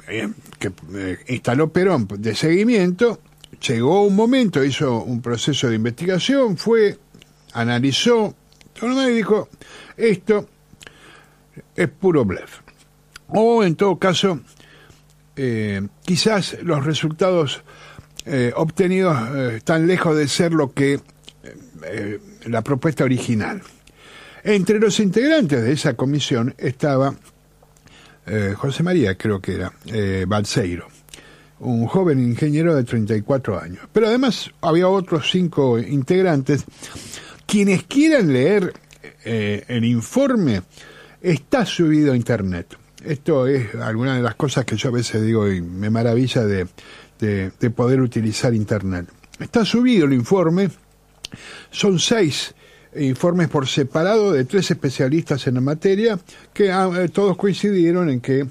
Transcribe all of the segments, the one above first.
instaló Perón de seguimiento. Llegó un momento, hizo un proceso de investigación, analizó todo lo demás y dijo, esto es puro bluff. O en todo caso, quizás los resultados obtenidos están lejos de ser lo que la propuesta original. Entre los integrantes de esa comisión estaba José María, creo que era, Balseiro, un joven ingeniero de 34 años. Pero además había otros 5 integrantes. Quienes quieran leer el informe, está subido a internet. Esto es alguna de las cosas que yo a veces digo y me maravilla de poder utilizar internet. Está subido el informe, son 6 informes por separado de 3 especialistas en la materia que todos coincidieron en que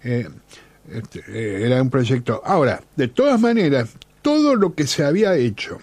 era un proyecto. Ahora, de todas maneras, todo lo que se había hecho,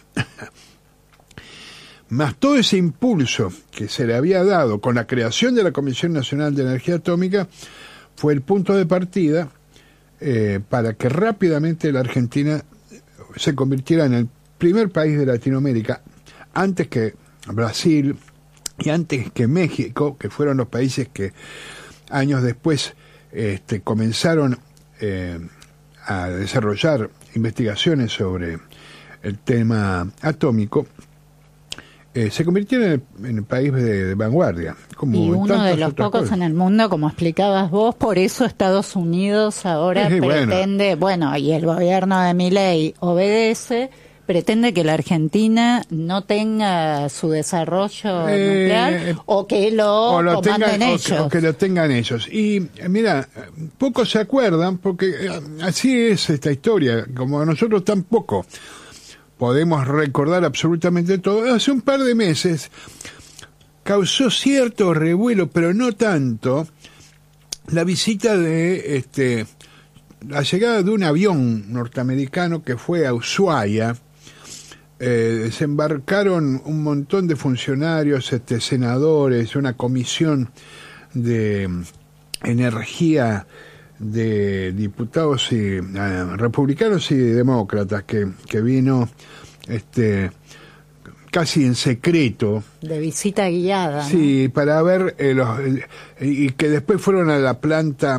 más todo ese impulso que se le había dado con la creación de la Comisión Nacional de Energía Atómica, fue el punto de partida para que rápidamente la Argentina se convirtiera en el primer país de Latinoamérica, antes que Brasil y antes que México, que fueron los países que años después comenzaron a desarrollar investigaciones sobre el tema atómico, se convirtieron en el país de vanguardia. Como y uno de los pocos cosas en el mundo, como explicabas vos, por eso Estados Unidos ahora pretende, y el gobierno de Milei obedece, pretende que la Argentina no tenga su desarrollo nuclear o que lo comanden ellos. O que lo tengan ellos. Y mira, pocos se acuerdan, porque así es esta historia, como nosotros tampoco podemos recordar absolutamente todo. Hace un par de meses causó cierto revuelo, pero no tanto, la visita de la llegada de un avión norteamericano que fue a Ushuaia. Desembarcaron un montón de funcionarios, senadores, una comisión de energía de diputados y republicanos y demócratas que vino casi en secreto, de visita guiada, ¿no? Sí, para ver y que después fueron a la planta,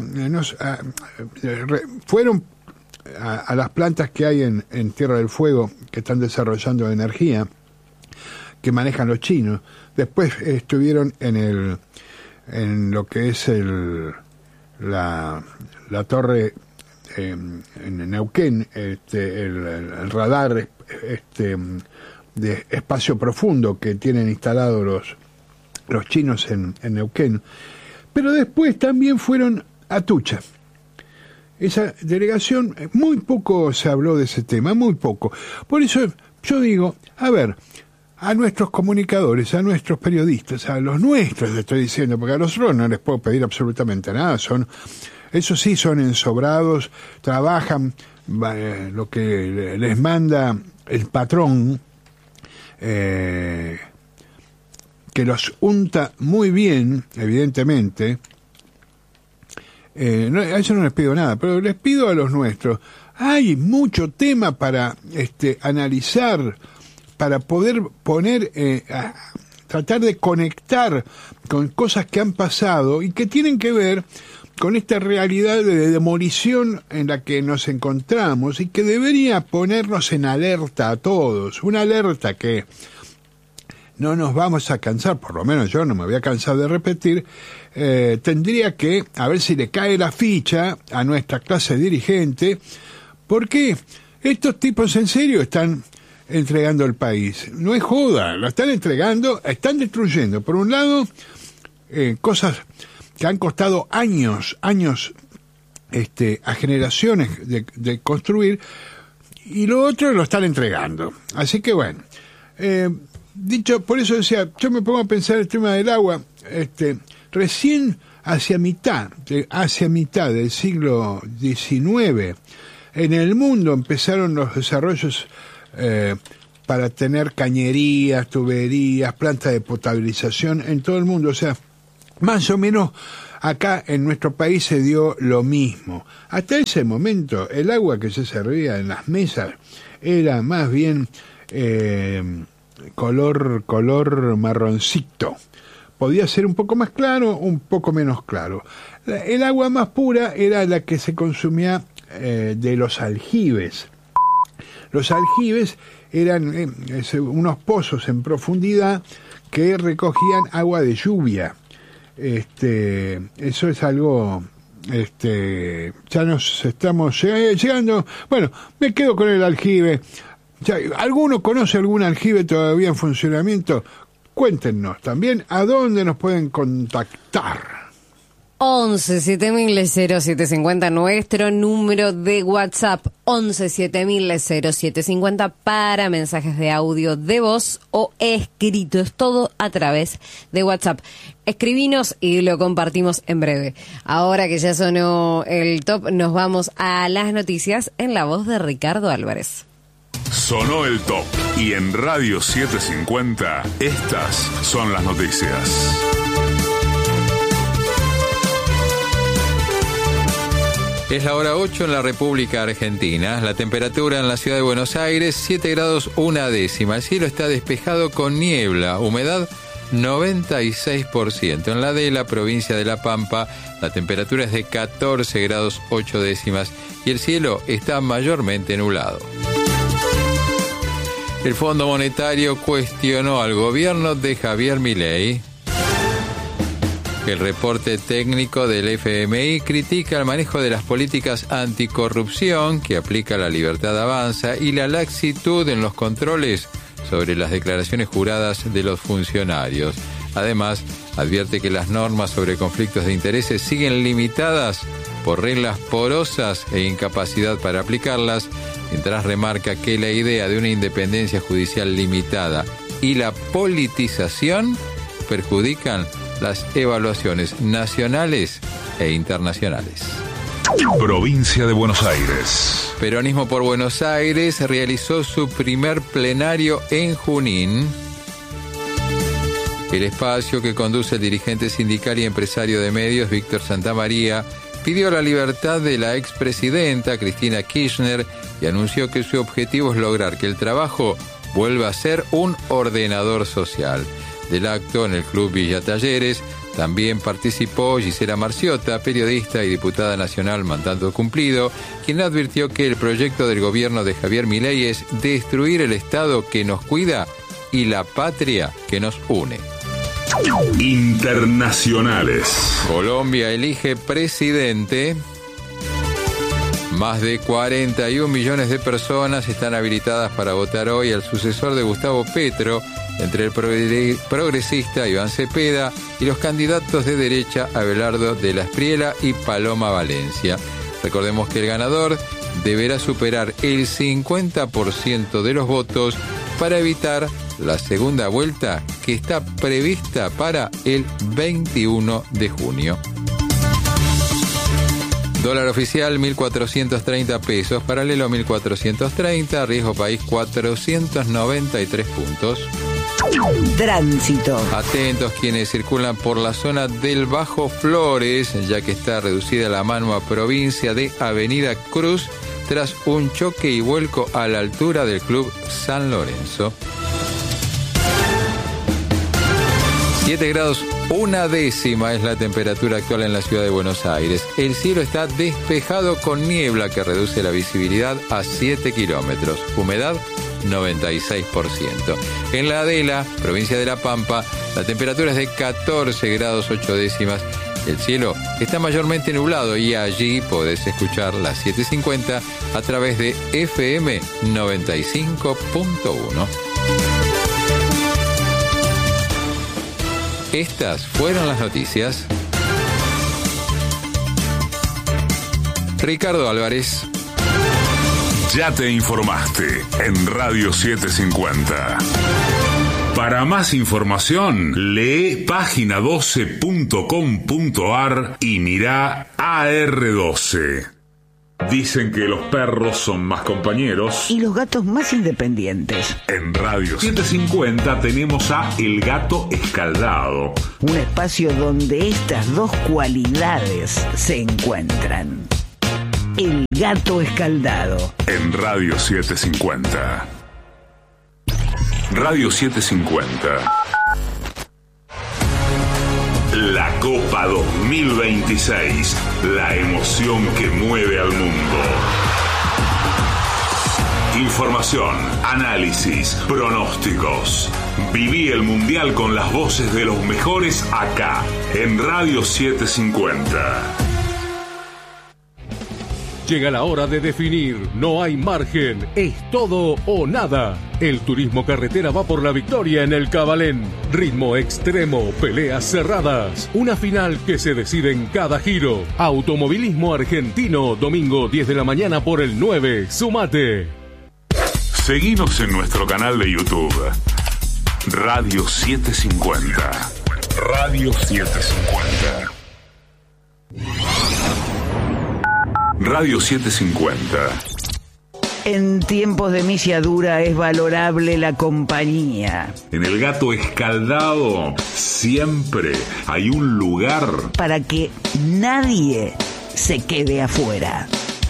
fueron a las plantas que hay en Tierra del Fuego que están desarrollando energía, que manejan los chinos. Después estuvieron en lo que es la torre en Neuquén, el radar de espacio profundo que tienen instalado los chinos en Neuquén. Pero después también fueron a Tucha. Esa delegación, muy poco se habló de ese tema, muy poco. Por eso yo digo, a ver, a nuestros comunicadores, a nuestros periodistas, a los nuestros, le estoy diciendo, porque a los otros no les puedo pedir absolutamente nada, eso sí, son ensobrados, trabajan lo que les manda el patrón, que los unta muy bien, evidentemente. A eso no les pido nada, pero les pido a los nuestros. Hay mucho tema para analizar, para poder poner, tratar de conectar con cosas que han pasado y que tienen que ver con esta realidad de demolición en la que nos encontramos y que debería ponernos en alerta a todos. Una alerta que no nos vamos a cansar, por lo menos yo no me voy a cansar de repetir. Tendría que, a ver si le cae la ficha a nuestra clase dirigente, porque estos tipos en serio están entregando el país. No es joda, lo están entregando, están destruyendo. Por un lado, cosas que han costado años a generaciones de construir, y lo otro lo están entregando. Así que bueno, dicho, por eso decía, yo me pongo a pensar el tema del agua, recién hacia mitad del siglo XIX, en el mundo empezaron los desarrollos para tener cañerías, tuberías, plantas de potabilización en todo el mundo. O sea, más o menos acá en nuestro país se dio lo mismo. Hasta ese momento el agua que se servía en las mesas era más bien color marroncito. Podía ser un poco más claro, un poco menos claro. El agua más pura era la que se consumía de los aljibes. Los aljibes eran unos pozos en profundidad que recogían agua de lluvia. Eso es algo, ya nos estamos llegando. Bueno, me quedo con el aljibe. ¿Alguno conoce algún aljibe todavía en funcionamiento? Cuéntenos también a dónde nos pueden contactar. 11 7000 0750, nuestro número de WhatsApp. 11 7000 0750 para mensajes de audio, de voz o escrito. Es todo a través de WhatsApp. Escribinos y lo compartimos en breve. Ahora que ya sonó el top, nos vamos a las noticias en la voz de Ricardo Álvarez. Sonó el top y en Radio 750 estas son las noticias. Es la hora 8 en la República Argentina. La temperatura en la ciudad de Buenos Aires, 7 grados 1 décima. El cielo está despejado con niebla, humedad 96%. En la de la provincia de La Pampa, la temperatura es de 14 grados 8 décimas y el cielo está mayormente nublado. El Fondo Monetario cuestionó al gobierno de Javier Milei. El reporte técnico del FMI critica el manejo de las políticas anticorrupción que aplica la Libertad Avanza y la laxitud en los controles sobre las declaraciones juradas de los funcionarios. Además, advierte que las normas sobre conflictos de intereses siguen limitadas por reglas porosas e incapacidad para aplicarlas, mientras remarca que la idea de una independencia judicial limitada y la politización perjudican las evaluaciones nacionales e internacionales. Provincia de Buenos Aires. Peronismo por Buenos Aires realizó su primer plenario en Junín. El espacio que conduce el dirigente sindical y empresario de medios, Víctor Santamaría, pidió la libertad de la expresidenta Cristina Kirchner y anunció que su objetivo es lograr que el trabajo vuelva a ser un ordenador social. Del acto en el Club Villa Talleres también participó Gisela Marciota, periodista y diputada nacional mandato cumplido, quien advirtió que el proyecto del gobierno de Javier Milei es destruir el Estado que nos cuida y la patria que nos une. Internacionales. Colombia elige presidente. Más de 41 millones de personas están habilitadas para votar hoy al sucesor de Gustavo Petro, entre el progresista Iván Cepeda y los candidatos de derecha Abelardo de la Espriella y Paloma Valencia. Recordemos que el ganador deberá superar el 50% de los votos para evitar la segunda vuelta que está prevista para el 21 de junio. Dólar oficial 1.430 pesos, paralelo 1.430, riesgo país 493 puntos. Tránsito. Atentos quienes circulan por la zona del Bajo Flores, ya que está reducida la mano a provincia de Avenida Cruz tras un choque y vuelco a la altura del Club San Lorenzo. 7 grados 1 décima es la temperatura actual en la ciudad de Buenos Aires. El cielo está despejado con niebla que reduce la visibilidad a 7 kilómetros. Humedad 96%. En la Adela, provincia de La Pampa, la temperatura es de 14 grados 8 décimas. El cielo está mayormente nublado y allí podés escuchar las 7:50 a través de FM 95.1. Estas fueron las noticias. Ricardo Álvarez. Ya te informaste en Radio 750. Para más información, lee página12.com.ar y mira AR12. Dicen que los perros son más compañeros y los gatos más independientes. En Radio 750 tenemos a El Gato Escaldado, un espacio donde estas dos cualidades se encuentran. El Gato Escaldado. En Radio 750. Radio 750. La Copa 2026. La emoción que mueve al mundo. Información, análisis, pronósticos. Viví el Mundial con las voces de los mejores acá, en Radio 750. Llega la hora de definir, no hay margen, es todo o nada. El turismo carretera va por la victoria en el Cabalén. Ritmo extremo, peleas cerradas, una final que se decide en cada giro. Automovilismo argentino, domingo 10 de la mañana por el 9, sumate. Seguinos en nuestro canal de YouTube, Radio 750. Radio 750. Radio 750. En tiempos de misiadura es valorable la compañía. En El Gato Escaldado siempre hay un lugar para que nadie se quede afuera.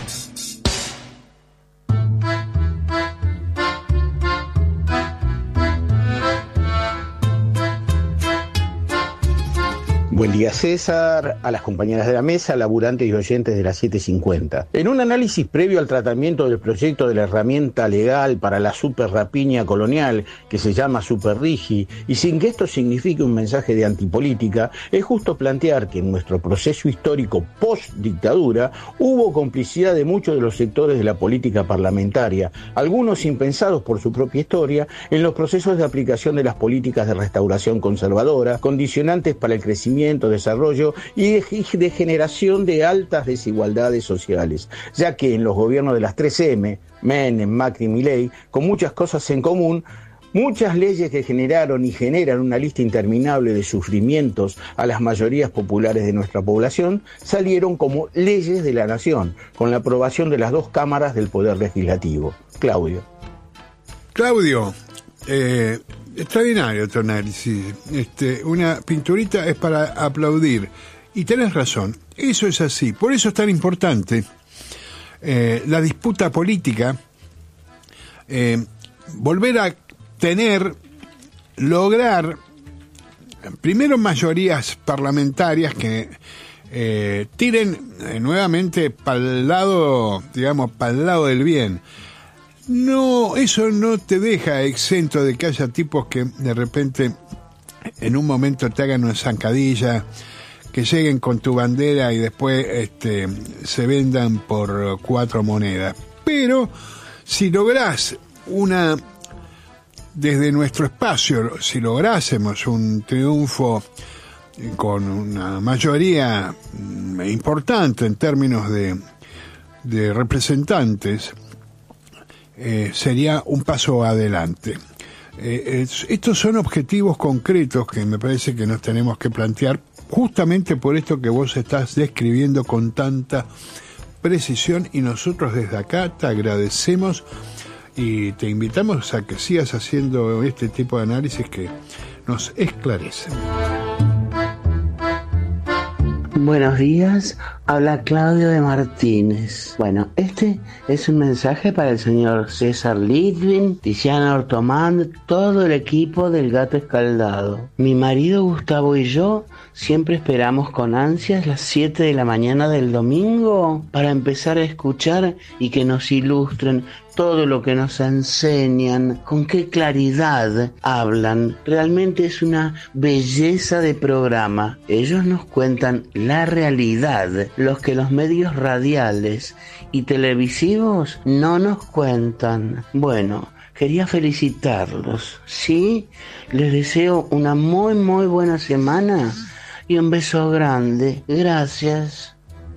Buen día, César, a las compañeras de la mesa, laburantes y oyentes de la 750. En un análisis previo al tratamiento del proyecto de la herramienta legal para la superrapiña colonial, que se llama Superrigi, y sin que esto signifique un mensaje de antipolítica, es justo plantear que en nuestro proceso histórico post-dictadura hubo complicidad de muchos de los sectores de la política parlamentaria, algunos impensados por su propia historia, en los procesos de aplicación de las políticas de restauración conservadora, condicionantes para el crecimiento, desarrollo y de generación de altas desigualdades sociales, ya que en los gobiernos de las 3M, Menem, Macri y Milei, con muchas cosas en común, muchas leyes que generaron y generan una lista interminable de sufrimientos a las mayorías populares de nuestra población, salieron como leyes de la nación, con la aprobación de las dos cámaras del Poder Legislativo. Claudio, extraordinario tu análisis. Una pinturita es para aplaudir. Y tenés razón, eso es así. Por eso es tan importante la disputa política, volver a lograr primero mayorías parlamentarias que tiren nuevamente para el lado del bien. No, eso no te deja exento de que haya tipos que de repente en un momento te hagan una zancadilla, que lleguen con tu bandera y después se vendan por 4 monedas. Pero si lográs desde nuestro espacio, si lográsemos un triunfo con una mayoría importante en términos de representantes, sería un paso adelante. Estos son objetivos concretos que me parece que nos tenemos que plantear, justamente por esto que vos estás describiendo con tanta precisión, y nosotros desde acá te agradecemos y te invitamos a que sigas haciendo este tipo de análisis que nos esclarecen. Buenos días, habla Claudio de Martínez. Bueno, este es un mensaje para el señor César Litvin, Tiziana Ortomán, todo el equipo del Gato Escaldado. Mi marido Gustavo y yo siempre esperamos con ansias las 7 de la mañana del domingo para empezar a escuchar y que nos ilustren todo lo que nos enseñan, con qué claridad hablan. Realmente es una belleza de programa. Ellos nos cuentan la realidad, los que los medios radiales y televisivos no nos cuentan. Bueno, quería felicitarlos, ¿sí? Les deseo una muy buena semana y un beso grande. Gracias.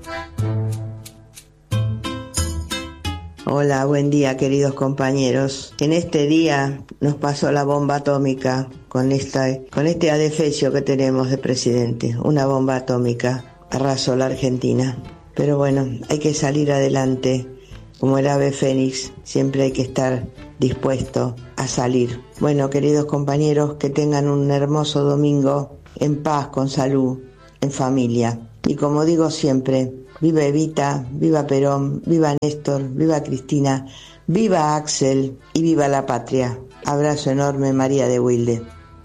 Hola, buen día, queridos compañeros. En este día nos pasó la bomba atómica con este adefesio que tenemos de presidente. Una bomba atómica arrasó la Argentina. pero bueno, hay que salir adelante. Como el ave fénix, siempre hay que estar dispuesto a salir. Bueno, queridos compañeros, que tengan un hermoso domingo, en paz, con salud, en familia. Y como digo siempre, viva Evita, viva Perón, viva Néstor, viva Cristina, viva Axel y viva la patria. Abrazo enorme, María de Wilde.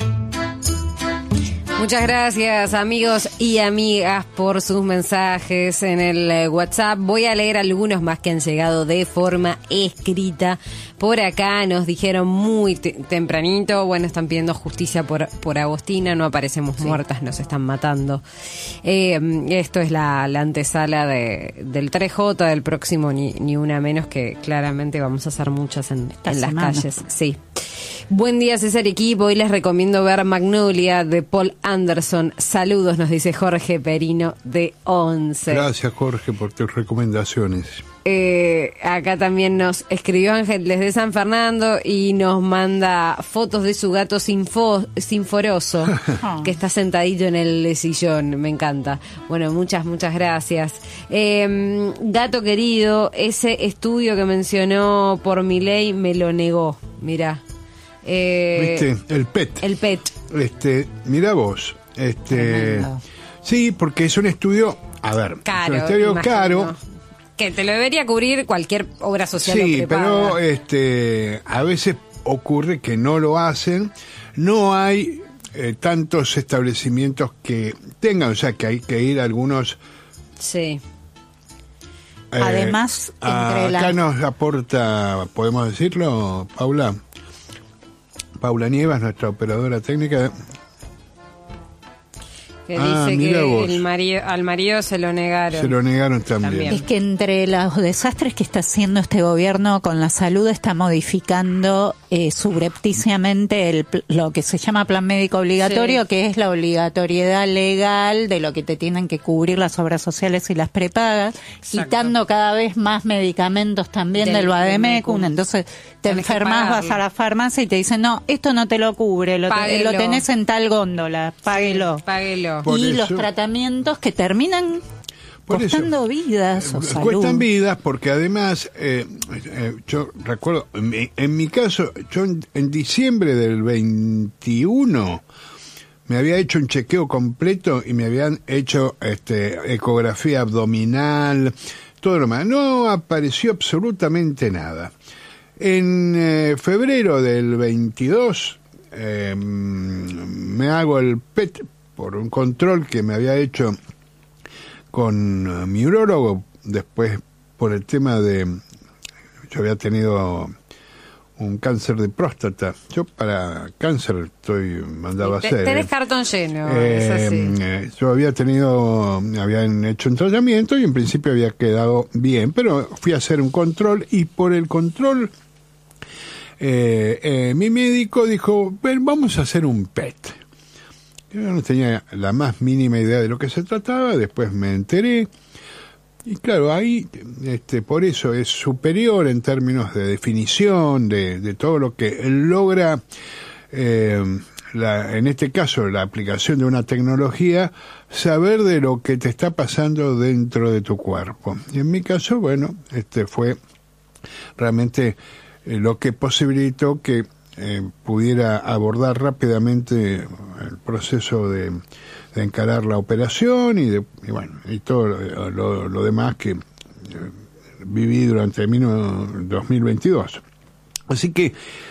Muchas gracias, amigos y amigas, por sus mensajes en el WhatsApp. Voy a leer algunos más que han llegado de forma escrita. Por acá nos dijeron muy tempranito, bueno, están pidiendo justicia por Agostina, no aparecemos muertas, nos están matando. Esto es la antesala del 3J, del próximo ni una menos, que claramente vamos a hacer muchas en las calles. Sí. Buen día, César equipo. Hoy les recomiendo ver Magnolia de Paul Anderson. Saludos, nos dice Jorge Perino de 11. Gracias, Jorge, por tus recomendaciones. Acá también nos escribió Ángel desde San Fernando y nos manda fotos de su gato sinforoso que está sentadito en el sillón. Me encanta. Bueno, muchas gracias. Gato querido, ese estudio que mencionó por Milei me lo negó. Mirá. ¿Viste? El PET. Mirá vos. Sí, porque es un estudio, a ver, caro, es un estudio caro. Que te lo debería cubrir cualquier obra social. Sí, pero a veces ocurre que no lo hacen. No hay tantos establecimientos que tengan, o sea, que hay que ir a algunos. Sí. Además, acá nos aporta, podemos decirlo, Paula Nievas, nuestra operadora técnica. Que dice que al marido se lo negaron. Se lo negaron también. Es que entre los desastres que está haciendo este gobierno con la salud, está modificando subrepticiamente lo que se llama plan médico obligatorio, que es la obligatoriedad legal de lo que te tienen que cubrir las obras sociales y las prepagas, quitando cada vez más medicamentos también del Vademecum. Entonces te enfermas, vas a la farmacia y te dicen, no, esto no te lo cubre, lo tenés en tal góndola, páguelo. Y los tratamientos que terminan costando vidas o salud. Cuestan vidas porque además, yo recuerdo, en mi caso, yo en diciembre del 21 me había hecho un chequeo completo y me habían hecho ecografía abdominal, todo lo más. No apareció absolutamente nada. En febrero del 22 me hago el PET por un control que me había hecho con mi urólogo, después por el tema yo había tenido un cáncer de próstata. Yo para cáncer estoy mandado a hacer. Tenés cartón lleno, es así. Yo habían hecho un tratamiento y en principio había quedado bien, pero fui a hacer un control y por el control mi médico dijo, vamos a hacer un PET. Yo no tenía la más mínima idea de lo que se trataba, después me enteré, y claro, ahí, por eso es superior en términos de definición, de todo lo que logra, en este caso, la aplicación de una tecnología, saber de lo que te está pasando dentro de tu cuerpo. Y en mi caso, bueno, fue realmente lo que posibilitó que pudiera abordar rápidamente el proceso de encarar la operación y todo lo demás que viví durante 2022. Así que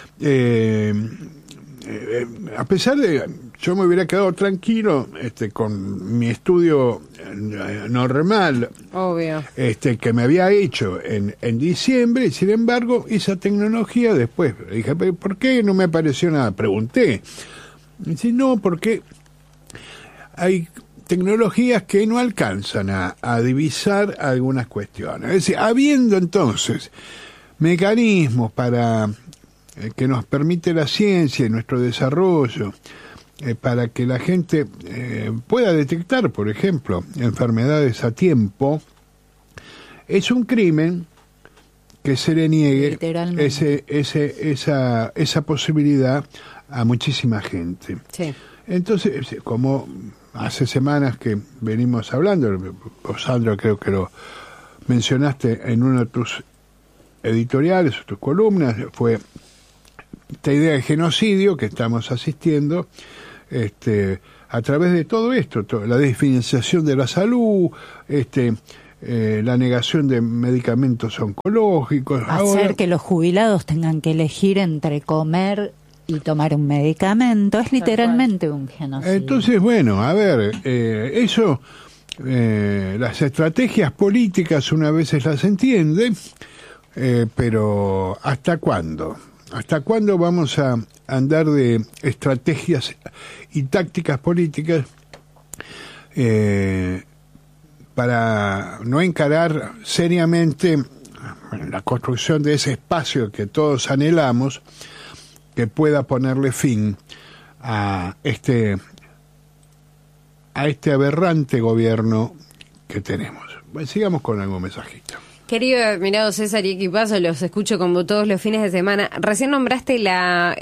a pesar de yo me hubiera quedado tranquilo con mi estudio normal, obvio, que me había hecho en diciembre, y sin embargo esa tecnología después dije, ¿por qué no me apareció nada? Pregunté, y dice, no, porque hay tecnologías que no alcanzan a divisar algunas cuestiones. Es decir, habiendo entonces mecanismos para que nos permite la ciencia y nuestro desarrollo, para que la gente pueda detectar, por ejemplo, enfermedades a tiempo, es un crimen que se le niegue esa posibilidad a muchísima gente. Sí. Entonces, como hace semanas que venimos hablando, Sandra, creo que lo mencionaste en uno de tus editoriales, tus columnas, fue esta idea de genocidio que estamos asistiendo a través de todo esto, la desfinanciación de la salud, la negación de medicamentos oncológicos. Hacer que los jubilados tengan que elegir entre comer y tomar un medicamento es literalmente un genocidio. Entonces, bueno, a ver, eso, las estrategias políticas una vez las entiende, pero ¿hasta cuándo? ¿Hasta cuándo vamos a andar de estrategias y tácticas políticas para no encarar seriamente la construcción de ese espacio que todos anhelamos, que pueda ponerle fin a este aberrante gobierno que tenemos? Bueno, sigamos con algún mensajito. Querido admirado César y equipazo, los escucho como todos los fines de semana. Recién nombraste la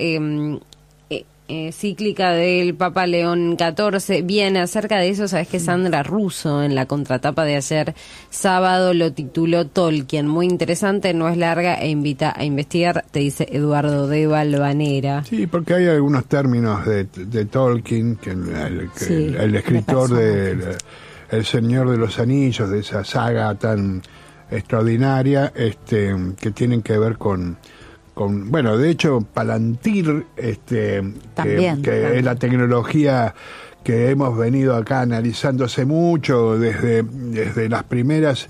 cíclica del Papa León XIV. Bien, acerca de eso, sabes que Sandra Russo en la contratapa de ayer sábado lo tituló Tolkien. Muy interesante, no es larga e invita a investigar, te dice Eduardo de Valvanera. Sí, porque hay algunos términos de Tolkien, que el escritor de El Señor de los Anillos, de esa saga tan extraordinaria, que tienen que ver con bueno, de hecho Palantir, también, que es la tecnología que hemos venido acá analizando hace mucho, desde las primeras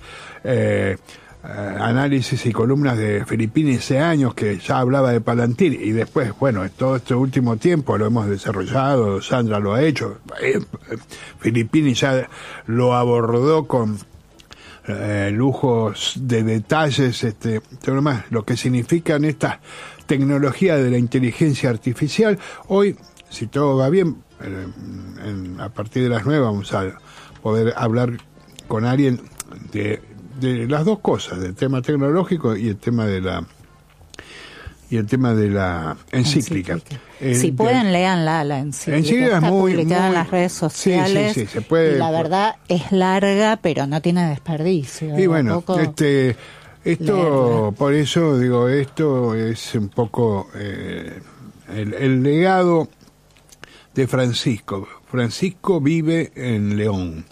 análisis y columnas de Filippini hace años, que ya hablaba de Palantir, y después, bueno, todo este último tiempo lo hemos desarrollado, Sandra lo ha hecho, Filippini ya lo abordó con lujos de detalles, todo más, lo que significan estas tecnologías de la inteligencia artificial. Hoy, si todo va bien, a partir de las 9 vamos a poder hablar con alguien de las dos cosas, del tema tecnológico y el tema de la encíclica. Si pueden, léanla, la encíclica. Está publicada en las redes sociales. Sí, se puede. Y la verdad es larga, pero no tiene desperdicio. Y bueno, esto, leerla. Por eso digo, esto es un poco el legado de Francisco. Francisco vive en León,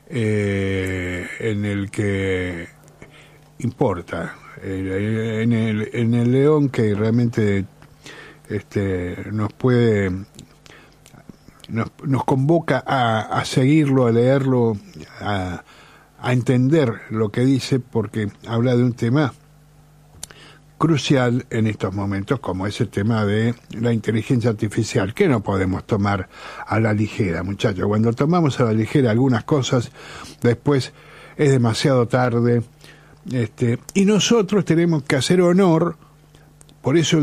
en el que importa. En el León que realmente nos convoca a seguirlo, a leerlo, a entender lo que dice, porque habla de un tema crucial en estos momentos, como es el tema de la inteligencia artificial, que no podemos tomar a la ligera, muchachos. Cuando tomamos a la ligera algunas cosas, después es demasiado tarde. Y nosotros tenemos que hacer honor, por eso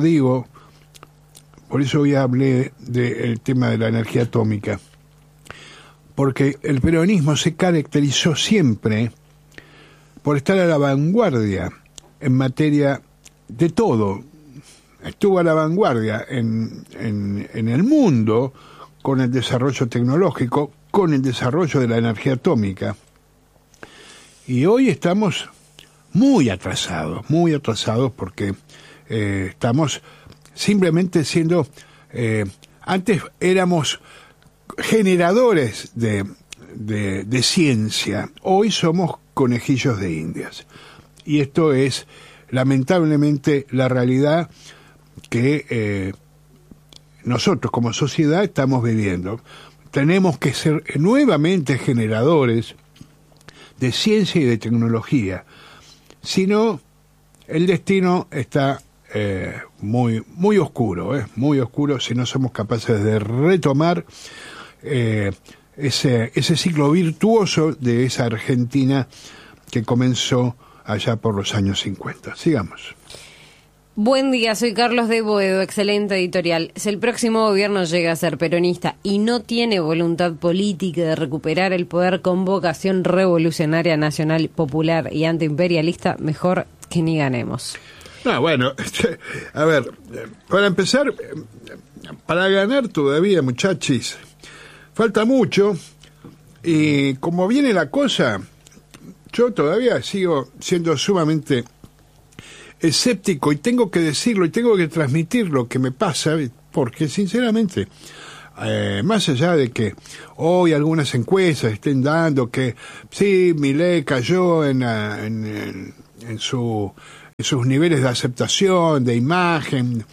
hoy hablé del tema de la energía atómica, porque el peronismo se caracterizó siempre por estar a la vanguardia en materia de todo. Estuvo a la vanguardia en el mundo con el desarrollo tecnológico, con el desarrollo de la energía atómica. Y hoy estamos muy atrasados porque estamos simplemente siendo, antes éramos generadores de ciencia, hoy somos conejillos de indias, y esto es lamentablemente la realidad que nosotros como sociedad estamos viviendo. Tenemos que ser nuevamente generadores de ciencia y de tecnología. Si no, el destino está muy oscuro, muy oscuro si no somos capaces de retomar ese ciclo virtuoso de esa Argentina que comenzó allá por los años 50. Sigamos. Buen día, soy Carlos de Boedo, excelente editorial. Si el próximo gobierno llega a ser peronista y no tiene voluntad política de recuperar el poder con vocación revolucionaria, nacional, popular y antiimperialista, mejor que ni ganemos. No, bueno, a ver, para empezar, para ganar todavía, muchachos, falta mucho, y como viene la cosa, yo todavía sigo siendo sumamente escéptico, y tengo que decirlo, y tengo que transmitir lo que me pasa, porque sinceramente, más allá de que hoy algunas encuestas estén dando que sí, Milei cayó en sus niveles de aceptación, de imagen,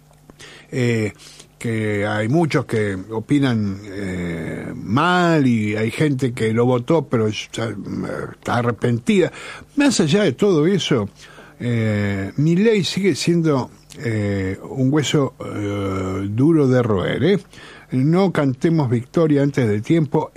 que hay muchos que opinan mal, y hay gente que lo votó pero está arrepentida. Más allá de todo eso, Milei sigue siendo un hueso duro de roer, No cantemos victoria antes de tiempo.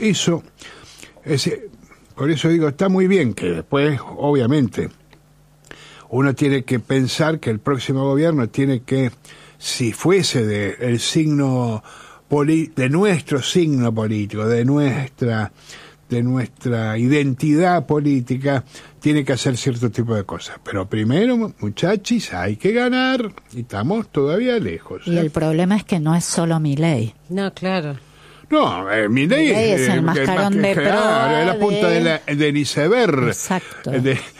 Por eso digo, está muy bien que después, obviamente, uno tiene que pensar que el próximo gobierno tiene que, si fuese del signo de nuestro signo político, de nuestra identidad política, tiene que hacer cierto tipo de cosas. Pero primero, muchachis, hay que ganar, y estamos todavía lejos. Y el problema es que no es solo Milei. No, claro. No, Milei es el mascarón de claro, es la punta del iceberg. Exacto.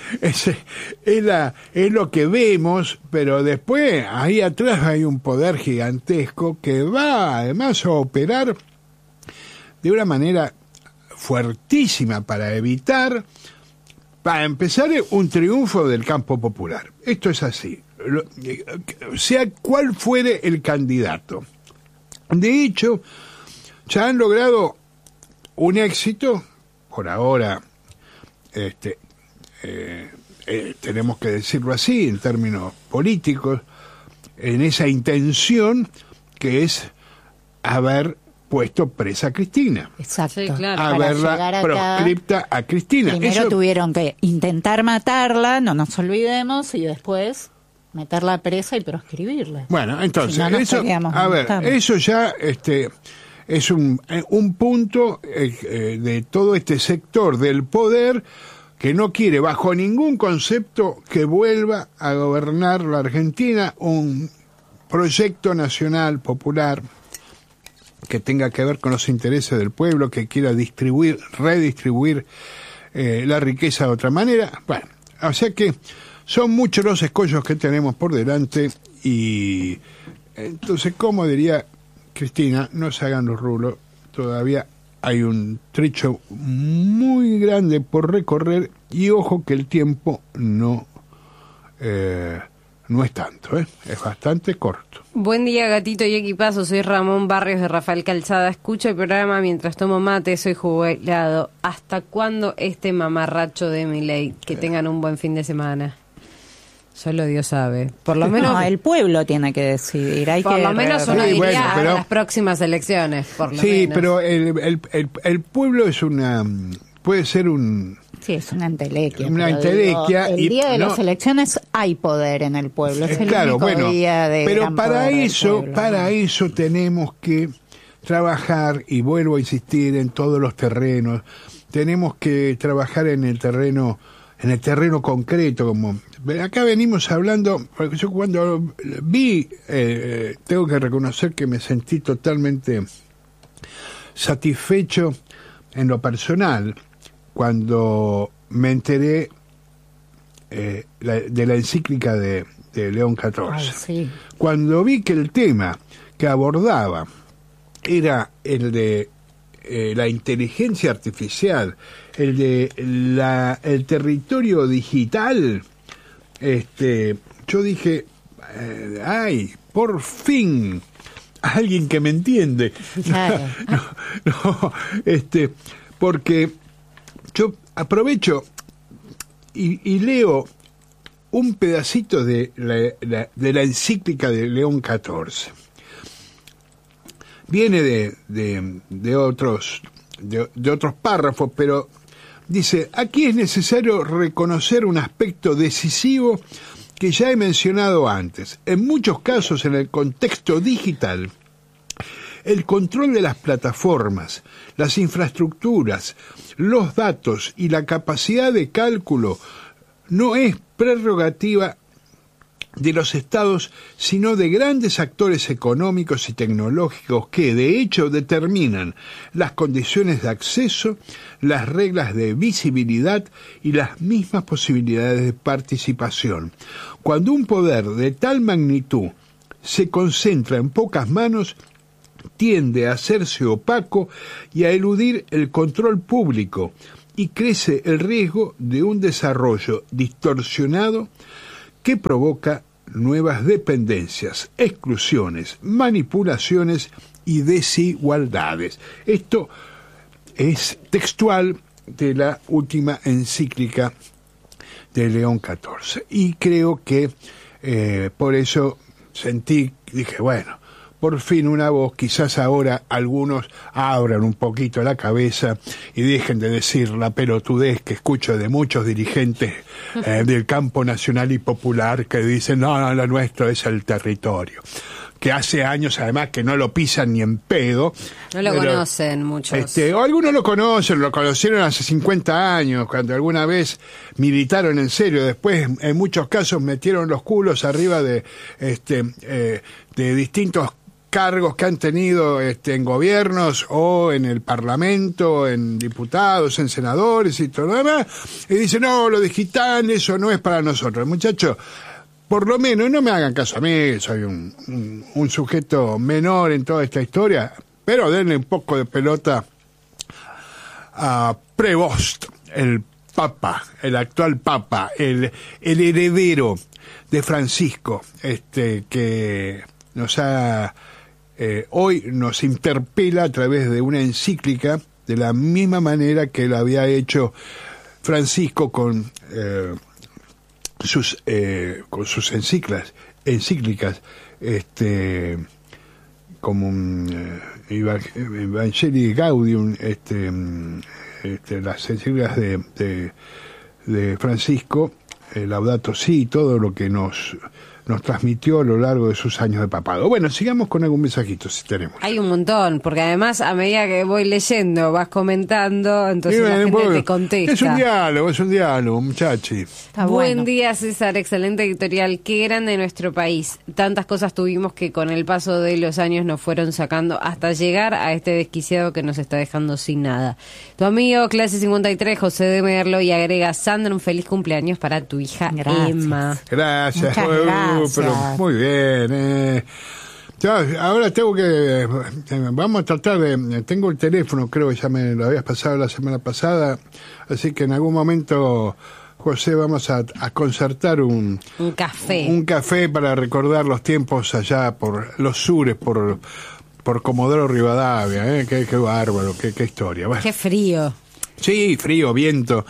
Es lo que vemos, pero después ahí atrás hay un poder gigantesco que va además a operar de una manera fuertísima para evitar, para empezar, un triunfo del campo popular. Esto es así, sea cual fuere el candidato. De hecho, ya han logrado un éxito, por ahora, tenemos que decirlo así, en términos políticos, en esa intención que es haber puesto presa a Cristina. Exacto. Sí, claro. Haberla proscripta a Cristina. Primero tuvieron que intentar matarla, no nos olvidemos, y después meterla presa y proscribirla. Bueno, entonces, Si no, eso ya es un punto de todo este sector del poder que no quiere bajo ningún concepto que vuelva a gobernar la Argentina un proyecto nacional popular que tenga que ver con los intereses del pueblo, que quiera redistribuir la riqueza de otra manera. Bueno, o sea que son muchos los escollos que tenemos por delante, y entonces, como diría Cristina, no se hagan los rulos, todavía hay un trecho muy grande por recorrer, y ojo que el tiempo no es tanto, es bastante corto. Buen día, gatito y equipazo, soy Ramón Barrios de Rafael Calzada, escucho el programa mientras tomo mate, soy jubilado. ¿Hasta cuándo este mamarracho de Milei? Que tengan un buen fin de semana. Solo Dios sabe. Por lo menos no, el pueblo tiene que decidir. Por lo menos uno diría a las próximas elecciones. Por lo menos. Pero el pueblo es puede ser un... Sí, es una entelequia. El día de las elecciones hay poder en el pueblo. Es el único día de pero gran para poder eso, del pueblo, eso tenemos que trabajar, y vuelvo a insistir, en todos los terrenos. Tenemos que trabajar en el terreno concreto, como acá venimos hablando, porque yo cuando vi, tengo que reconocer que me sentí totalmente satisfecho en lo personal cuando me enteré de la encíclica de León XIV. Ay, sí. Cuando vi que el tema que abordaba era el de la inteligencia artificial, el de el territorio digital, yo dije, ay, por fin alguien que me entiende. Claro. Porque yo aprovecho y leo un pedacito de la encíclica de León XIV. Viene de otros párrafos, pero dice: aquí es necesario reconocer un aspecto decisivo que ya he mencionado antes. En muchos casos, en el contexto digital, el control de las plataformas, las infraestructuras, los datos y la capacidad de cálculo no es prerrogativa de los estados, sino de grandes actores económicos y tecnológicos que, de hecho, determinan las condiciones de acceso, las reglas de visibilidad y las mismas posibilidades de participación. Cuando un poder de tal magnitud se concentra en pocas manos, tiende a hacerse opaco y a eludir el control público, y crece el riesgo de un desarrollo distorsionado que provoca nuevas dependencias, exclusiones, manipulaciones y desigualdades. Esto es textual de la última encíclica de León XIV. Y creo que por eso dije, bueno, por fin una voz, quizás ahora algunos abran un poquito la cabeza y dejen de decir la pelotudez que escucho de muchos dirigentes del campo nacional y popular que dicen, no, lo nuestro es el territorio. Que hace años además que no lo pisan ni en pedo. No lo conocen muchos. O algunos lo conocieron hace 50 años, cuando alguna vez militaron en serio. Después, en muchos casos, metieron los culos arriba de distintos cargos que han tenido en gobiernos o en el Parlamento, en diputados, en senadores y todo lo demás, y dicen, no, lo digital, eso no es para nosotros. Muchachos, por lo menos, no me hagan caso a mí, soy un sujeto menor en toda esta historia, pero denle un poco de pelota a Prevost, el Papa, el actual Papa, el heredero de Francisco, que nos ha... hoy nos interpela a través de una encíclica, de la misma manera que lo había hecho Francisco con sus encíclicas, como Evangelii Gaudium, las encíclicas de Francisco, Laudato Si, todo lo que nos transmitió a lo largo de sus años de papado. Bueno, sigamos con algún mensajito, si tenemos. Hay un montón, porque además a medida que voy leyendo, vas comentando, entonces la gente te contesta. Es un diálogo, muchachos. Buen día, César, excelente editorial. Qué grande nuestro país. Tantas cosas tuvimos que con el paso de los años nos fueron sacando hasta llegar a este desquiciado que nos está dejando sin nada. Tu amigo, clase 53, José de Merlo, y agrega, Sandra, un feliz cumpleaños para tu hija Emma. Gracias. Muchas gracias. Pero muy bien. Ahora tengo que... vamos a tratar de... Tengo el teléfono, creo que ya me lo habías pasado la semana pasada, así que en algún momento, José, vamos a concertar un café para recordar los tiempos allá por los sures, por Comodoro Rivadavia. Qué bárbaro, qué historia. Bueno. Qué frío. Sí, frío, viento.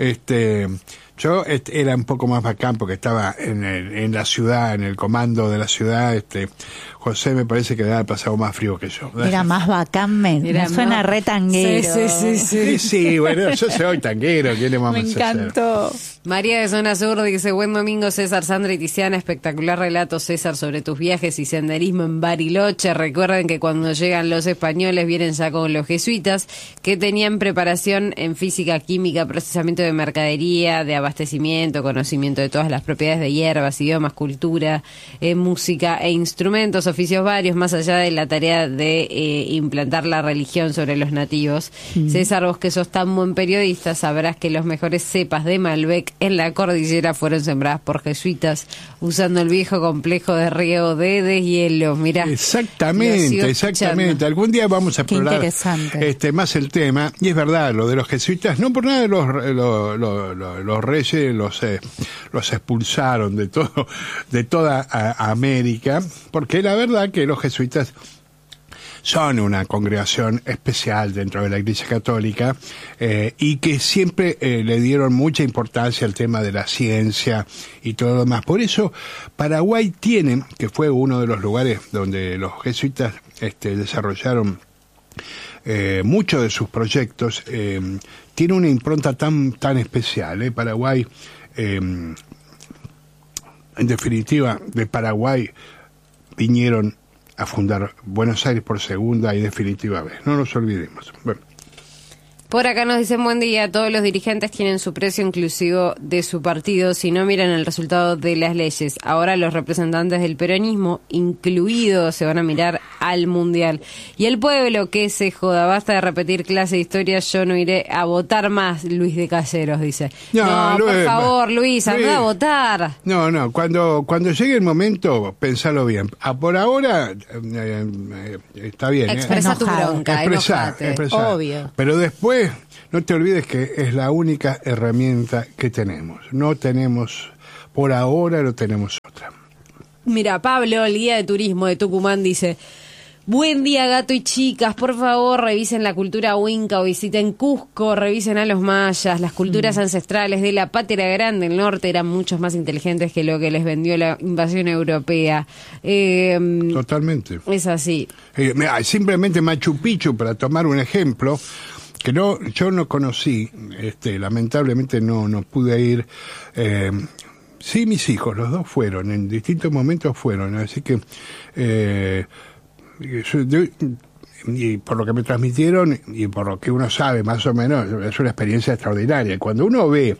Yo era un poco más bacán porque estaba en la ciudad, en el comando de la ciudad. José me parece que había pasado más frío que yo. Era más bacán, me suena re tanguero. Sí, bueno, yo soy tanguero, ¿qué le vamos a hacer? Me encantó. María de Zona Sur dice, buen domingo, César, Sandra y Tiziana, espectacular relato, César, sobre tus viajes y senderismo en Bariloche. Recuerden que cuando llegan los españoles vienen ya con los jesuitas, que tenían preparación en física, química, procesamiento de mercadería, de abastecimiento, conocimiento de todas las propiedades de hierbas, idiomas, cultura, música e instrumentos, oficios varios, más allá de la tarea de implantar la religión sobre los nativos. César, vos que sos tan buen periodista, sabrás que los mejores cepas de Malbec en la cordillera fueron sembradas por jesuitas, usando el viejo complejo de riego de deshielo. Mirá. Exactamente. Algún día vamos a explorar más el tema. Y es verdad, lo de los jesuitas, no por nada los reyes los expulsaron de toda América, porque la verdad que los jesuitas son una congregación especial dentro de la Iglesia Católica y que siempre le dieron mucha importancia al tema de la ciencia y todo lo demás. Por eso Paraguay tiene, que fue uno de los lugares donde los jesuitas desarrollaron muchos de sus proyectos, tiene una impronta tan especial. Paraguay, en definitiva, de Paraguay vinieron a fundar Buenos Aires por segunda y definitiva vez. No nos olvidemos. Bueno. Por acá nos dicen buen día, todos los dirigentes tienen su precio inclusivo de su partido, si no miran el resultado de las leyes. Ahora los representantes del peronismo, incluidos, se van a mirar al mundial. Y el pueblo, que se joda, basta de repetir clase de historia, yo no iré a votar más, Luis de Caseros dice. No, Luis, por favor, Luis, anda a votar. No, cuando llegue el momento, pensalo bien. Por ahora, está bien. Expresa tu bronca, expresar. Obvio. Pero después, no te olvides que es la única herramienta que tenemos. Por ahora no tenemos otra. Mira, Pablo, el guía de turismo de Tucumán, dice: buen día, gato y chicas, por favor revisen la cultura huinca o visiten Cusco, revisen a los mayas, las culturas ancestrales de la Patria Grande del Norte eran muchos más inteligentes que lo que les vendió la invasión europea. Totalmente. Es así. Simplemente Machu Picchu, para tomar un ejemplo, que yo no conocí, lamentablemente no pude ir. Sí, mis hijos, los dos fueron, en distintos momentos fueron, así que y por lo que me transmitieron y por lo que uno sabe más o menos, es una experiencia extraordinaria. Cuando uno ve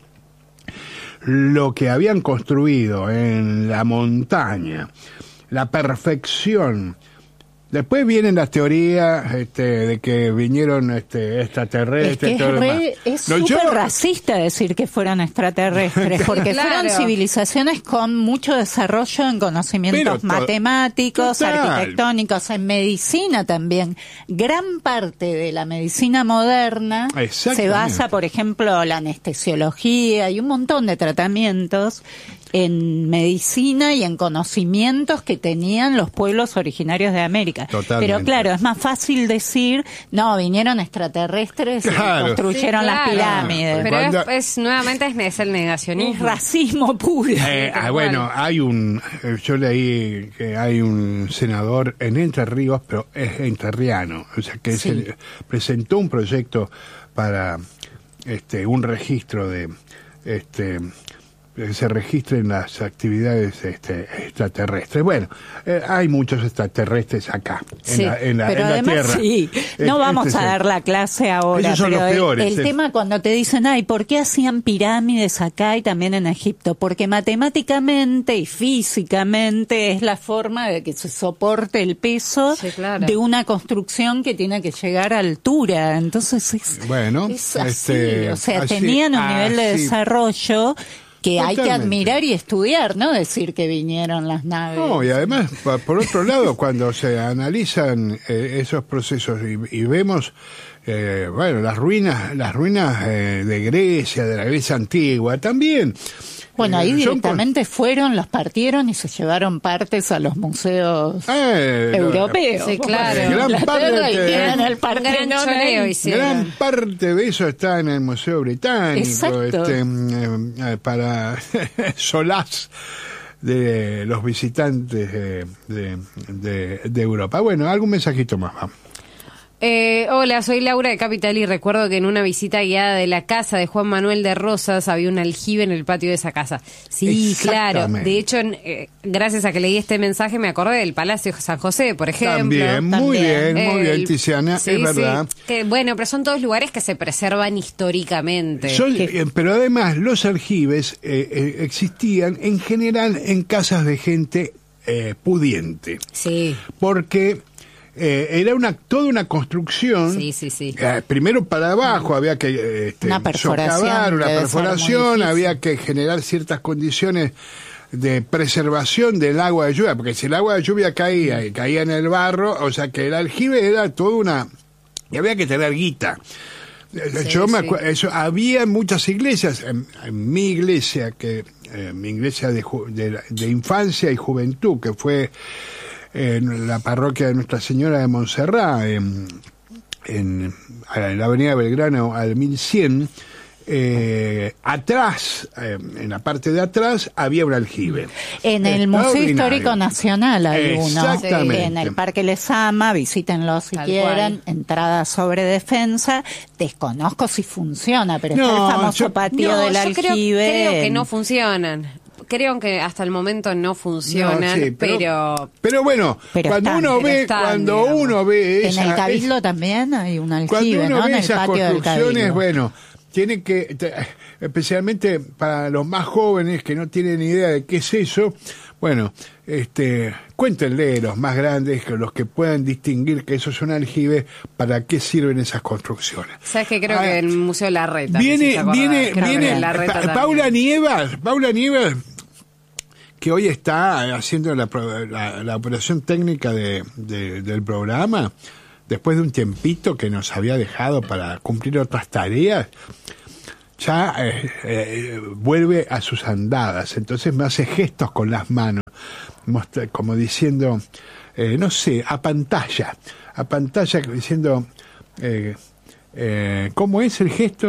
lo que habían construido en la montaña, la perfección. Después vienen las teorías de que vinieron extraterrestres. Es súper racista decir que fueron extraterrestres, porque fueron civilizaciones con mucho desarrollo en conocimientos matemáticos, arquitectónicos, en medicina también. Gran parte de la medicina moderna se basa, por ejemplo, la anestesiología y un montón de tratamientos en medicina y en conocimientos que tenían los pueblos originarios de América. Totalmente. Pero claro, es más fácil decir, no, vinieron extraterrestres y construyeron las pirámides. Pero nuevamente es el negacionismo. Es racismo puro. Bueno, yo leí que hay un senador en Entre Ríos, pero es entrerriano, o sea que se presentó un proyecto para un registro de que se registren las actividades extraterrestres. Bueno, hay muchos extraterrestres acá, en la Tierra. No vamos a dar la clase ahora, esos son pero los peores, el tema cuando te dicen, ¿por qué hacían pirámides acá y también en Egipto? Porque matemáticamente y físicamente es la forma de que se soporte el peso de una construcción que tiene que llegar a altura. Entonces es así, o sea, tenían un nivel de desarrollo que hay que admirar y estudiar, no decir que vinieron las naves. No, y además, por otro lado, cuando se analizan esos procesos y vemos, las ruinas de Grecia, de la Grecia antigua, también. Bueno, ahí directamente los partieron y se llevaron partes a los museos europeos. Sí, claro. Gran parte de eso está en el Museo Británico. Exacto. Para solaz de los visitantes de Europa. Bueno, algún mensajito más, vamos. Hola, soy Laura de Capital y recuerdo que en una visita guiada de la casa de Juan Manuel de Rosas había un aljibe en el patio de esa casa. Sí, claro. De hecho, gracias a que leí este mensaje me acordé del Palacio San José, por ejemplo. También. Muy bien, Tiziana, es verdad. Pero son todos lugares que se preservan históricamente. Pero además los aljibes existían en general en casas de gente pudiente. Sí. Porque era toda una construcción. Sí. Primero para abajo había que una perforación, había que generar ciertas condiciones de preservación del agua de lluvia, porque si el agua de lluvia caía en el barro, o sea que el aljibe era toda y había que tener guita. Yo me acuerdo, había muchas iglesias, en mi iglesia, mi iglesia de infancia y juventud, que fue en la parroquia de Nuestra Señora de Montserrat, en la avenida Belgrano al 1100, atrás, en la parte de atrás, había un aljibe. En el Museo Histórico Nacional hay uno. Exactamente. En el Parque Lezama, visítenlo si quieren, entrada sobre defensa. Desconozco si funciona, pero está el famoso patio del aljibe. Creo que no funcionan. creo que hasta el momento no funcionan, No, sí, pero bueno, cuando uno ve en el Cabildo también hay un aljibe, cuando uno ve en el esas patio del construcciones, Cabildo. bueno, tiene que, especialmente para los más jóvenes que no tienen idea de qué es eso, bueno, cuéntenle los más grandes, que los que puedan distinguir que eso es un aljibe, para qué sirven esas construcciones. ¿Sabes qué? Creo que en el Museo Larreta. Viene Paula Nievas, que hoy está haciendo la operación técnica del programa, después de un tiempito que nos había dejado para cumplir otras tareas. Ya vuelve a sus andadas, entonces me hace gestos con las manos, como diciendo, no sé, a pantalla, diciendo, ¿cómo es el gesto?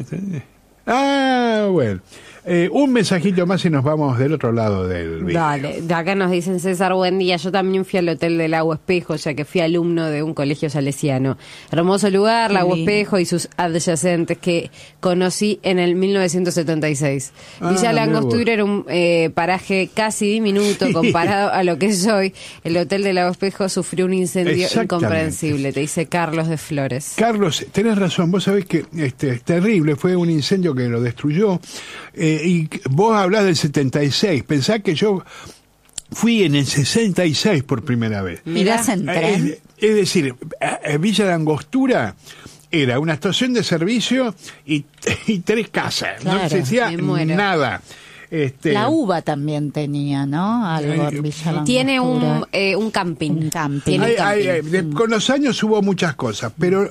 Bueno, un mensajito más y nos vamos del otro lado del video. Dale, de acá nos dicen: César, buen día. Yo también fui al Hotel del Lago Espejo, ya que fui alumno de un colegio salesiano. Hermoso lugar, Lago Espejo y sus adyacentes, que conocí en el 1976. Villa Langostura era un paraje casi diminuto comparado a lo que es hoy. El Hotel del Lago Espejo sufrió un incendio incomprensible, te dice Carlos de Flores. Carlos, tenés razón, vos sabés que es terrible, fue un incendio que lo destruyó. Y vos hablás del 76, pensá que yo fui en el 66 por primera vez. ¿Mirás en tren? Es decir, Villa Langostura era una estación de servicio y 3 casas, claro, no existía nada. La UBA también tenía, ¿no? Algo en Villa Langostura. Tiene un camping. Un camping. Con los años hubo muchas cosas, pero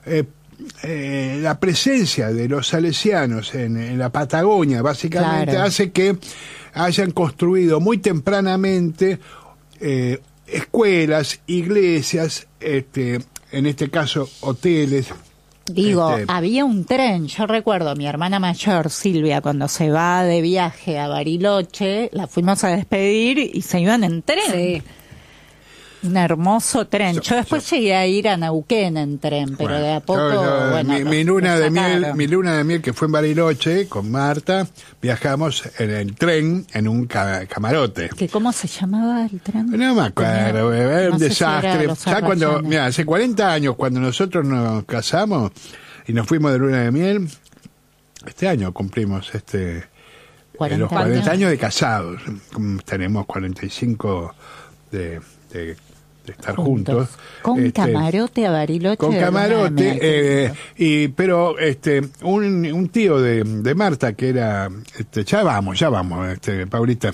la presencia de los salesianos en la Patagonia básicamente hace que hayan construido muy tempranamente escuelas, iglesias, en este caso hoteles. Digo, había un tren, yo recuerdo a mi hermana mayor, Silvia, cuando se va de viaje a Bariloche, la fuimos a despedir y se iban en tren. Sí. Un hermoso tren. Yo después llegué a ir a Neuquén en tren, pero de a poco, mi luna de miel que fue en Bariloche con Marta, viajamos en el tren en un camarote. ¿Cómo se llamaba el tren? No me acuerdo, era un desastre. Ya cuando, hace 40 años, cuando nosotros nos casamos y nos fuimos de luna de miel, este año cumplimos los 40 años de casados. Tenemos 45 de estar juntos. Con camarote a Bariloche. Con camarote, pero un tío de Marta que era, ya vamos, Paulita,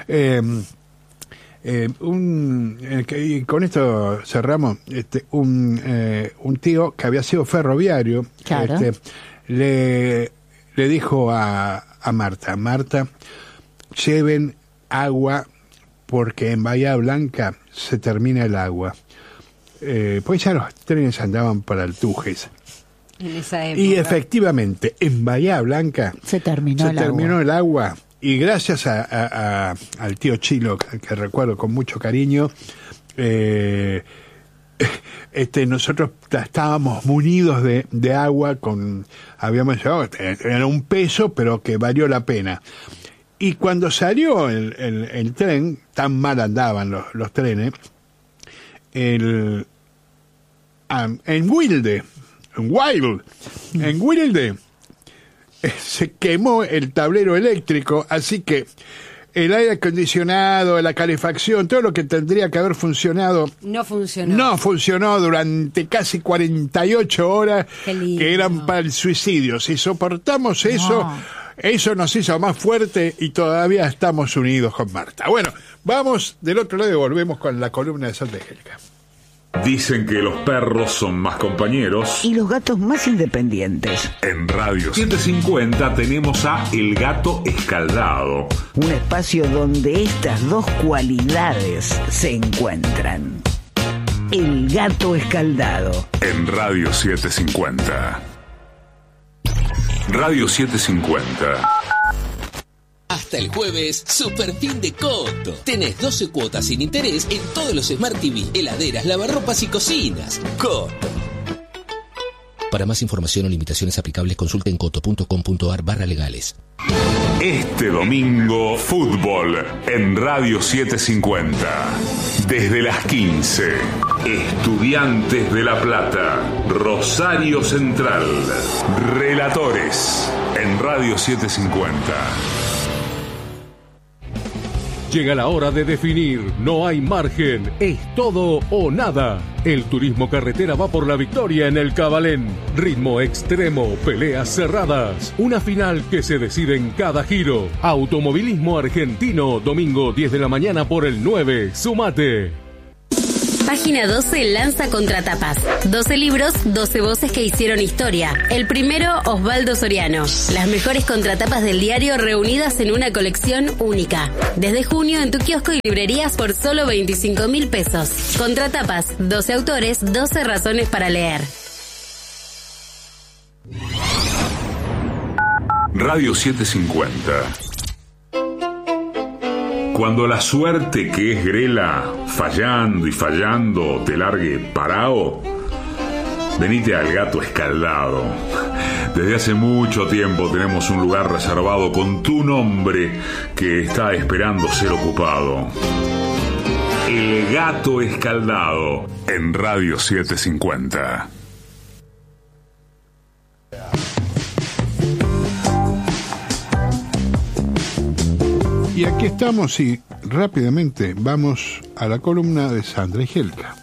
y con esto cerramos, un tío que había sido ferroviario, claro. Le dijo a Marta, lleven agua porque en Bahía Blanca se termina el agua. Pues ya los trenes andaban para Altujes. En esa época. Y efectivamente, en Bahía Blanca se terminó el agua. Y gracias al tío Chilo, que recuerdo con mucho cariño, nosotros estábamos munidos de agua, habíamos llevado, era un peso, pero que valió la pena. Y cuando salió el tren, tan mal andaban los trenes, en Wilde se quemó el tablero eléctrico, así que el aire acondicionado, la calefacción, todo lo que tendría que haber funcionado, no funcionó durante casi 48 horas, que eran para el suicidio. Si soportamos eso nos hizo más fuerte y todavía estamos unidos con Marta. Bueno, vamos del otro lado y volvemos con la columna de Santa Angélica. Dicen que los perros son más compañeros y los gatos más independientes. En Radio 750 tenemos a El Gato Escaldado, un espacio donde estas dos cualidades se encuentran. El Gato Escaldado. En Radio 750. Radio 750. Hasta el jueves, super fin de Coto. Tenés 12 cuotas sin interés en todos los Smart TV, heladeras, lavarropas y cocinas. Coto. Para más información o limitaciones aplicables, consulten coto.com.ar/legales. Este domingo, fútbol en Radio 750. Desde las 15, Estudiantes de La Plata, Rosario Central. Relatores en Radio 750. Llega la hora de definir, no hay margen, es todo o nada. El turismo carretera va por la victoria en el Cabalén. Ritmo extremo, peleas cerradas, una final que se decide en cada giro. Automovilismo argentino, domingo 10 de la mañana por el 9, sumate. Página 12 lanza Contratapas. 12 libros, 12 voces que hicieron historia. El primero, Osvaldo Soriano. Las mejores contratapas del diario reunidas en una colección única. Desde junio en tu kiosco y librerías por solo 25.000 pesos. Contratapas, 12 autores, 12 razones para leer. Radio 750. Cuando la suerte que es grela, fallando y fallando, te largue parao, venite al Gato Escaldado. Desde hace mucho tiempo tenemos un lugar reservado con tu nombre que está esperando ser ocupado. El Gato Escaldado en Radio 750. Y aquí estamos y rápidamente vamos a la columna de Sandra Igelka.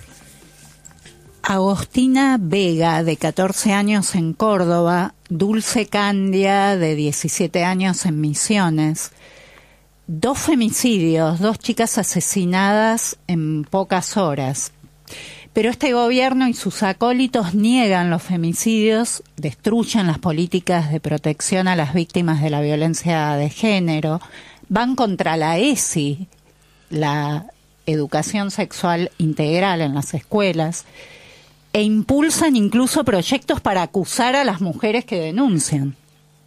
Agostina Vega, de 14 años en Córdoba, Dulce Candia, de 17 años en Misiones. 2 femicidios, 2 chicas asesinadas en pocas horas. Pero este gobierno y sus acólitos niegan los femicidios, destruyen las políticas de protección a las víctimas de la violencia de género, van contra la ESI, la educación sexual integral en las escuelas, e impulsan incluso proyectos para acusar a las mujeres que denuncian.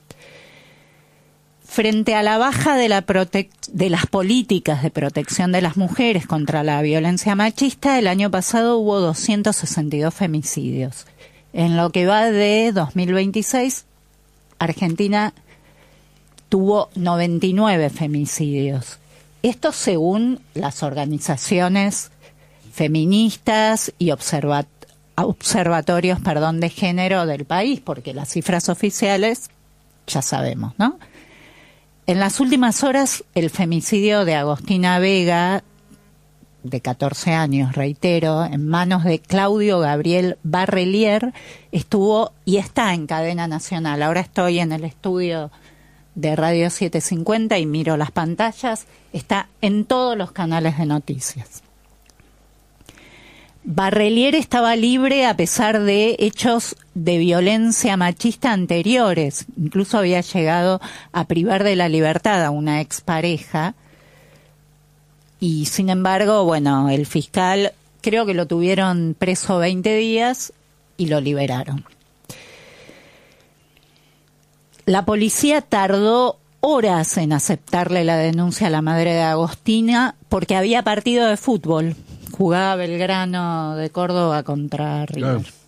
Frente a la baja de las políticas de protección de las mujeres contra la violencia machista, el año pasado hubo 262 femicidios. En lo que va de 2026, Argentina tuvo 99 femicidios. Esto según las organizaciones feministas y observatorios de género del país, porque las cifras oficiales ya sabemos, ¿no? En las últimas horas, el femicidio de Agostina Vega, de 14 años, reitero, en manos de Claudio Gabriel Barrelier, estuvo y está en cadena nacional. Ahora estoy en el estudio de Radio 750 y miro las pantallas, está en todos los canales de noticias. Barrelier estaba libre a pesar de hechos de violencia machista anteriores, incluso había llegado a privar de la libertad a una expareja, y sin embargo, bueno, el fiscal creo que lo tuvieron preso 20 días y lo liberaron. La policía tardó horas en aceptarle la denuncia a la madre de Agostina porque había partido de fútbol. Jugaba Belgrano de Córdoba contra River. Claro.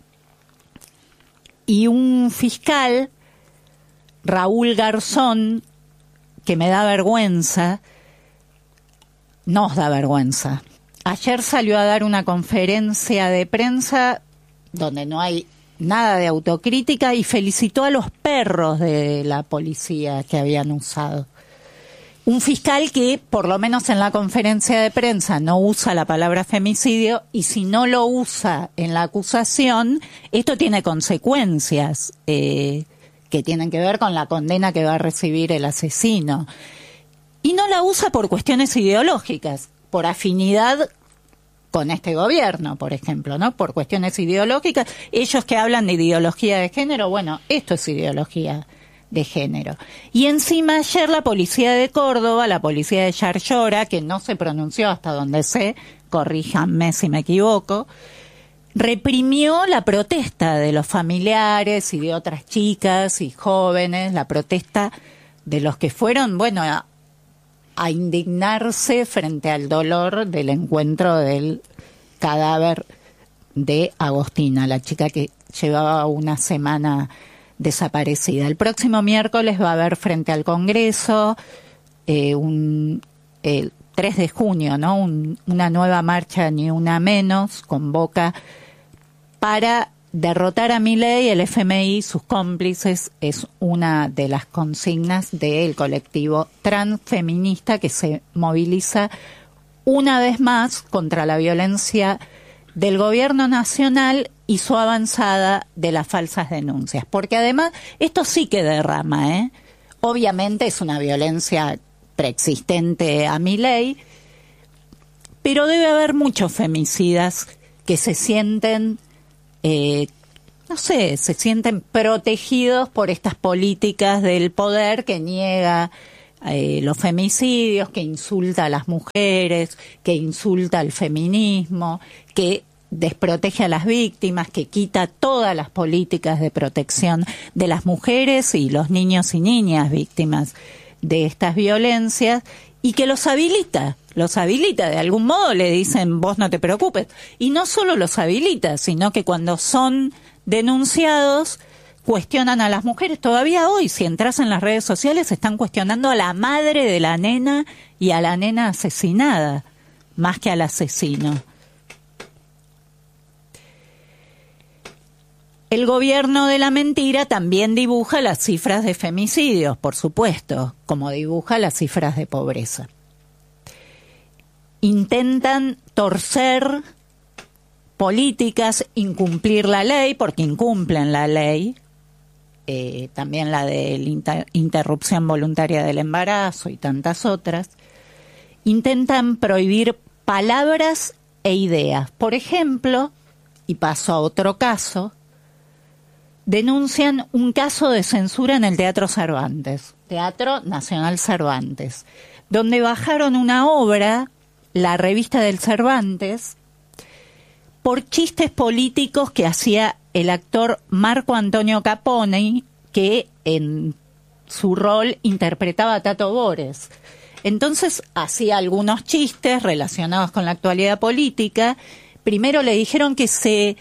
Y un fiscal, Raúl Garzón, que me da vergüenza, nos da vergüenza. Ayer salió a dar una conferencia de prensa donde no hay nada de autocrítica y felicitó a los perros de la policía que habían usado. Un fiscal que, por lo menos en la conferencia de prensa, no usa la palabra femicidio, y si no lo usa en la acusación, esto tiene consecuencias que tienen que ver con la condena que va a recibir el asesino. Y no la usa por cuestiones ideológicas, por afinidad con este gobierno, por ejemplo, ¿no? Por cuestiones ideológicas. Ellos que hablan de ideología de género, bueno, esto es ideología de género. Y encima ayer la policía de Córdoba, la policía de Yarlora, que no se pronunció hasta donde sé, corríjanme si me equivoco, reprimió la protesta de los familiares y de otras chicas y jóvenes, la protesta de los que fueron, bueno, a indignarse frente al dolor del encuentro del cadáver de Agostina, la chica que llevaba una semana desaparecida. El próximo miércoles va a haber frente al Congreso el 3 de junio, ¿no? Una nueva marcha, ni una menos, convoca para derrotar a Milei. El FMI, sus cómplices, es una de las consignas del colectivo transfeminista que se moviliza una vez más contra la violencia del gobierno nacional y su avanzada de las falsas denuncias. Porque además, esto sí que derrama, obviamente es una violencia preexistente a Milei, pero debe haber muchos femicidas que se sienten, se sienten protegidos por estas políticas del poder que niega los femicidios, que insulta a las mujeres, que insulta al feminismo, que desprotege a las víctimas, que quita todas las políticas de protección de las mujeres y los niños y niñas víctimas de estas violencias, y que los habilita, de algún modo le dicen vos no te preocupes, y no solo los habilita, sino que cuando son denunciados cuestionan a las mujeres. Todavía hoy, si entras en las redes sociales, están cuestionando a la madre de la nena y a la nena asesinada, más que al asesino. El gobierno de la mentira también dibuja las cifras de femicidios, por supuesto, como dibuja las cifras de pobreza. Intentan torcer políticas, incumplir la ley, porque incumplen la ley, también la de la interrupción voluntaria del embarazo y tantas otras. Intentan prohibir palabras e ideas. Por ejemplo, y paso a otro caso, denuncian un caso de censura en el Teatro Cervantes, Teatro Nacional Cervantes, donde bajaron una obra, La Revista del Cervantes, por chistes políticos que hacía el actor Marco Antonio Caponi, que en su rol interpretaba a Tato Bores. Entonces hacía algunos chistes relacionados con la actualidad política. Primero le dijeron que se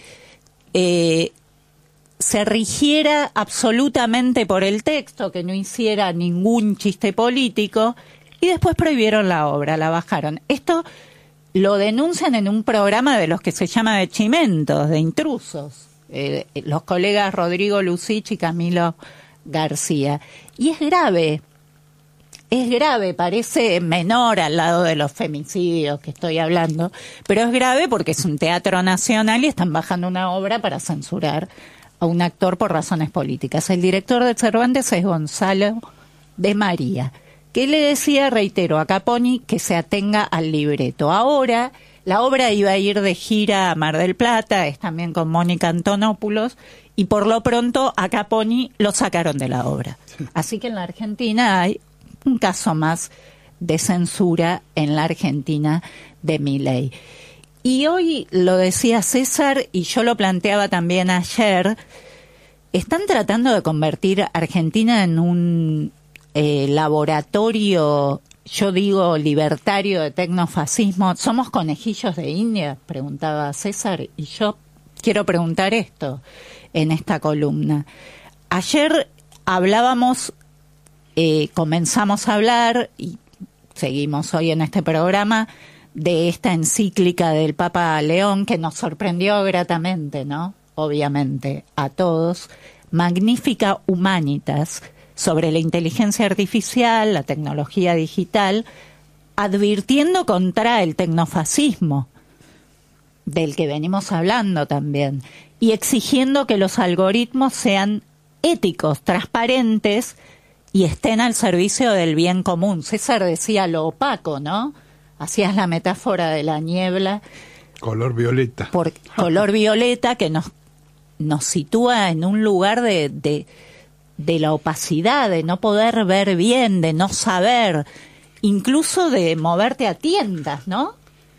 rigiera absolutamente por el texto, que no hiciera ningún chiste político, y después prohibieron la obra, la bajaron. Esto lo denuncian en un programa de los que se llama de chimentos, de intrusos, los colegas Rodrigo Lucich y Camilo García. Y es grave, parece menor al lado de los femicidios que estoy hablando, pero es grave porque es un teatro nacional y están bajando una obra para censurar a un actor por razones políticas. El director de Cervantes es Gonzalo de María, que le decía, reitero, a Caponi que se atenga al libreto. Ahora, la obra iba a ir de gira a Mar del Plata, es también con Mónica Antonopoulos, y por lo pronto a Caponi lo sacaron de la obra. Así que en la Argentina hay un caso más de censura en la Argentina de Milei. Y hoy lo decía César, y yo lo planteaba también ayer, están tratando de convertir a Argentina en un laboratorio, yo digo, libertario de tecnofascismo. ¿Somos conejillos de India?, preguntaba César, y yo quiero preguntar esto en esta columna. Ayer hablábamos, comenzamos a hablar, y seguimos hoy en este programa, de esta encíclica del Papa León, que nos sorprendió gratamente, ¿no? Obviamente, a todos. Magnifica Humanitas, sobre la inteligencia artificial, la tecnología digital, advirtiendo contra el tecnofascismo, del que venimos hablando también, y exigiendo que los algoritmos sean éticos, transparentes y estén al servicio del bien común. César decía lo opaco, ¿no? Hacías la metáfora de la niebla. Color violeta. Por color violeta, que nos sitúa en un lugar de la opacidad, de no poder ver bien, de no saber, incluso de moverte a tiendas, ¿no?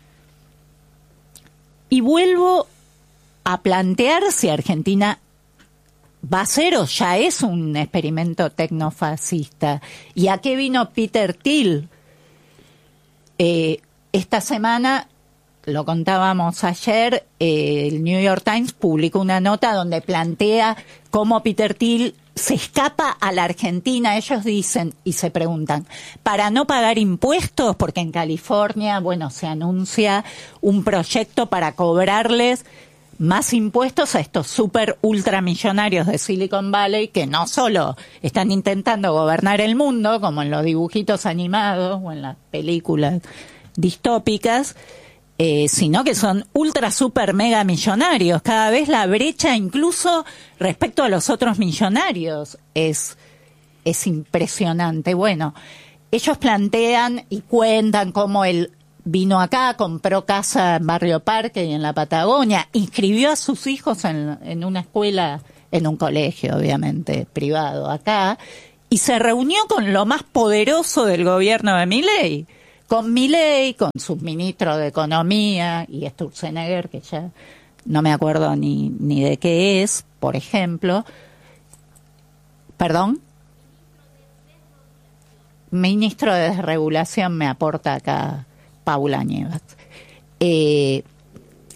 Y vuelvo a plantear si Argentina va a ser o ya es un experimento tecnofascista. ¿Y a qué vino Peter Thiel? Esta semana lo contábamos ayer, el New York Times publicó una nota donde plantea cómo Peter Thiel se escapa a la Argentina. Ellos dicen y se preguntan, para no pagar impuestos, porque en California, bueno, se anuncia un proyecto para cobrarles más impuestos a estos super ultramillonarios de Silicon Valley, que no solo están intentando gobernar el mundo, como en los dibujitos animados o en las películas distópicas, sino que son ultra super mega millonarios. Cada vez la brecha, incluso respecto a los otros millonarios, es impresionante. Bueno, ellos plantean y cuentan cómo él vino acá, compró casa en Barrio Parque y en la Patagonia, inscribió a sus hijos en una escuela, en un colegio obviamente privado acá, y se reunió con lo más poderoso del gobierno de Milei, con su ministro de Economía y Sturzenegger, que ya no me acuerdo ni de qué es, por ejemplo. ¿Perdón? Ministro de Desregulación me aporta acá Paula Nievas.